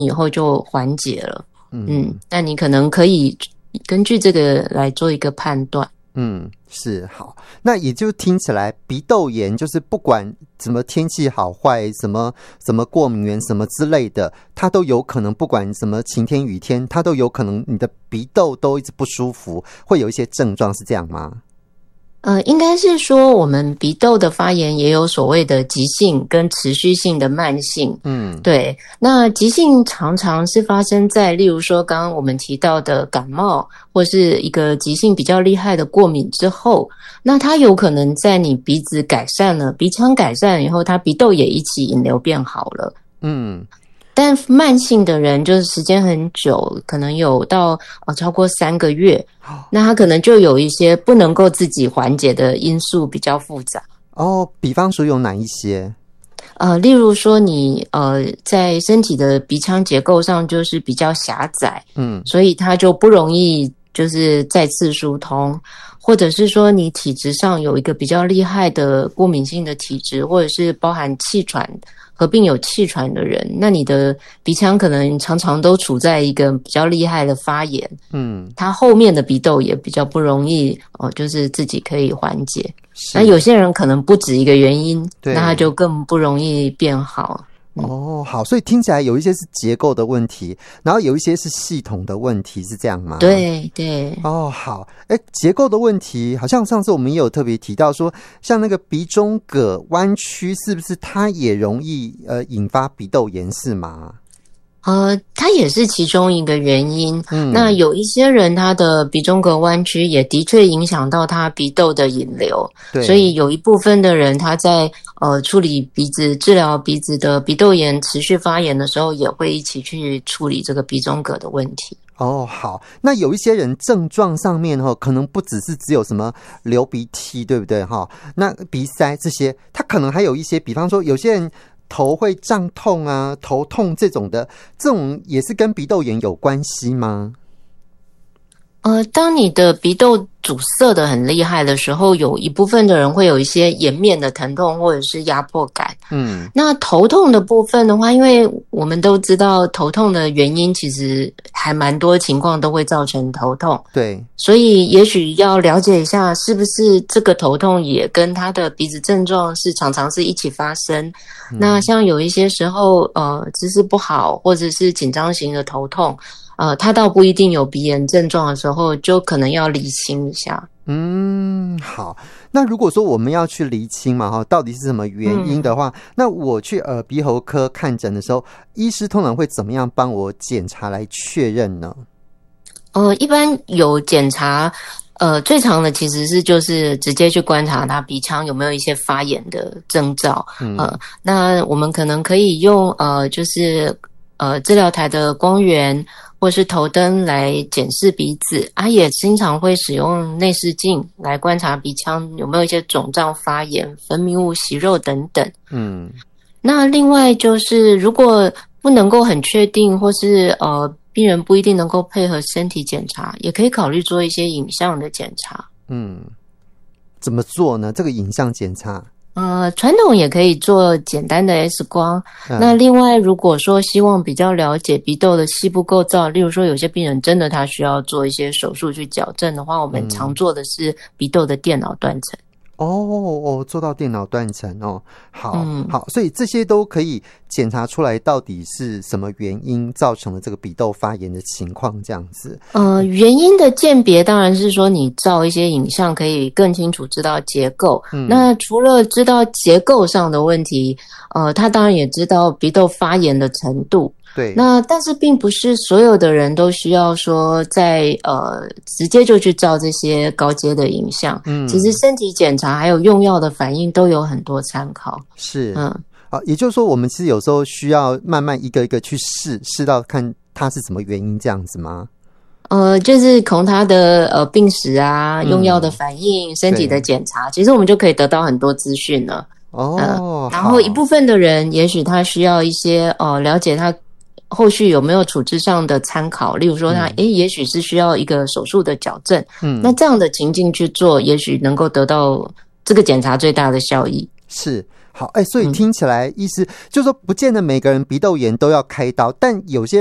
以后就缓解了。那你可能可以根据这个来做一个判断。 是。好，那也就听起来鼻窦炎就是不管什么天气好坏，什么过敏源什么之类的，它都有可能，不管什么晴天雨天，它都有可能你的鼻窦都一直不舒服，会有一些症状，是这样吗？ 应该是说我们鼻窦的发炎也有所谓的急性跟持续性的慢性。对。那急性常常是发生在例如说刚刚我们提到的感冒或是一个急性比较厉害的过敏之后，那它有可能在你鼻子改善了，鼻腔改善了以后，它鼻窦也一起引流变好了。但慢性的人就是时间很久，可能有到超过3个月，那他可能就有一些不能够自己缓解的因素，比较复杂。 比方说有哪一些？ 例如说你在身体的鼻腔结构上就是比较狭窄，所以它就不容易就是再次疏通，或者是说你体质上有一个比较厉害的过敏性的体质，或者是包含气喘合并有气喘的人，那你的鼻腔可能常常都处在一个比较厉害的发炎，它后面的鼻窦也比较不容易就是自己可以缓解。那有些人可能不止一个原因，那他就更不容易变好。 好，所以听起来有一些是结构的问题，然后有一些是系统的问题，是这样吗？ 对。 好。结构的问题好像上次我们也有特别提到说，像那个鼻中隔弯曲，是不是它也容易引发鼻窦炎，是吗？ 它也是其中一个原因。那有一些人他的鼻中隔弯曲也的确影响到他鼻窦的引流，所以有一部分的人他在处理治疗鼻子的鼻窦炎持续发炎的时候，也会一起去处理这个鼻中隔的问题。 好，那有一些人症状上面可能不只有什么流鼻涕，对不对？那鼻塞这些，他可能还有一些，比方说有些人头会胀痛啊，头痛这种也是跟鼻窦炎有关系吗？ 当你的鼻窦阻塞的很厉害的时候，有一部分的人会有一些颜面的疼痛或者是压迫感。那头痛的部分的话，因为我们都知道头痛的原因其实还蛮多情况都会造成头痛。 对。 所以也许要了解一下是不是这个头痛也跟他的鼻子症状是常常是一起发生。那像有一些时候姿势不好或者是紧张型的头痛，他倒不一定有鼻炎症状的时候，就可能要厘清一下。 好。那如果说我们要去厘清嘛，到底是什么原因的话，那我去耳鼻喉科看诊的时候，医师通常会怎么样帮我检查来确认呢？ 一般有检查，最常的其实是就是直接去观察他鼻腔有没有一些发炎的征兆。那我们可能可以用就是治疗台的光源或是头灯来检视鼻子，也经常会使用内视镜来观察鼻腔有没有一些肿胀发炎、分泌物息肉等等。那另外就是如果不能够很确定，或是病人不一定能够配合身体检查，也可以考虑做一些影像的检查。 怎么做呢？这个影像检查？ 传统也可以做简单的 X 光。那另外如果说希望比较了解鼻窦的细部构造，例如说有些病人真的他需要做一些手术去矫正的话，我们常做的是鼻窦的电脑断层。 做到电脑断层好，所以这些都可以检查出来到底是什么原因造成了这个鼻窦发炎的情况，这样子。 原因的鉴别当然是说你照一些影像可以更清楚知道结构。那除了知道结构上的问题，他当然也知道鼻窦发炎的程度。 对。 那但是并不是所有的人都需要说在直接就去照这些高阶的影像。其实身体检查还有用药的反应都有很多参考。 是。也就是说我们其实有时候需要慢慢一个一个去试到看它是什么原因，这样子吗？ 就是从他的病史啊、用药的反应、身体的检查，其实我们就可以得到很多资讯了。然后一部分的人也许他需要一些了解他后续有没有处置上的参考，例如说他也许是需要一个手术的矫正。那这样的情境去做，也许能够得到这个检查最大的效益。 是。 好，所以听起来意思就是说，不见得每个人鼻窦炎都要开刀，但有些